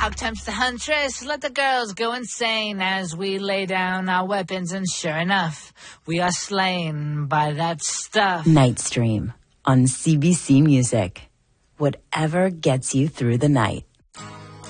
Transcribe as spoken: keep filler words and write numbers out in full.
Out comes the huntress. Let the girls go insane as we lay down our weapons, and sure enough, we are slain by that stuff. Nightstream on C B C Music. Whatever gets you through the night.